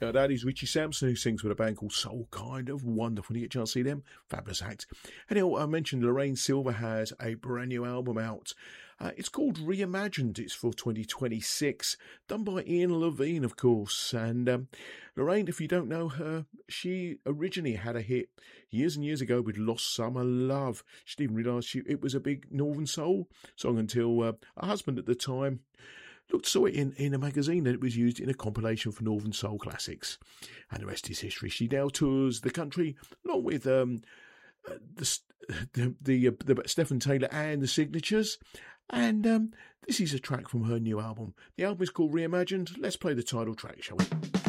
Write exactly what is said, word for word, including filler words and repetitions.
Now, that is Richie Sampson, who sings with a band called Soul Kind of Wonderful. When you get a chance to see them, fabulous act. Anyhow, I mentioned Lorraine Silver has a brand new album out. Uh, it's called Reimagined. It's for twenty twenty-six, done by Ian Levine, of course. And um, Lorraine, if you don't know her, she originally had a hit years and years ago with Lost Summer Love. She didn't even realise she, it was a big Northern Soul song until uh, her husband at the time looked, saw it in, in a magazine that it was used in a compilation for Northern Soul classics. And the rest is history. She now tours the country along with um, uh, the, the, the, uh, the Stephen Taylor and the Signatures. And um, this is a track from her new album. The album is called Reimagined. Let's play the title track, shall we?